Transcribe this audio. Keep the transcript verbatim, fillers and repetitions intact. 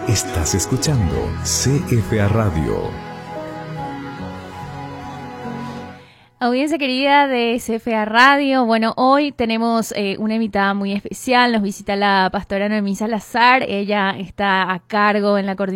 Estás escuchando C F A Radio. Audiencia querida de C F A Radio, bueno, hoy tenemos eh, una invitada muy especial, nos visita la pastora Noemí Salazar, ella está a cargo en la coordinación